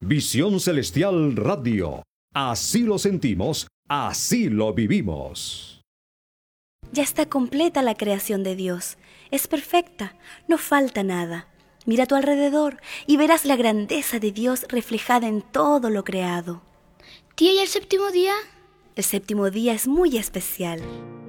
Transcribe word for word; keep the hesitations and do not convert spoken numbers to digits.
Visión Celestial Radio. Así lo sentimos, así lo vivimos. Ya está completa la creación de Dios. Es perfecta, no falta nada. Mira a tu alrededor y verás la grandeza de Dios reflejada en todo lo creado. Tía, ¿y el séptimo día? El séptimo día es muy especial.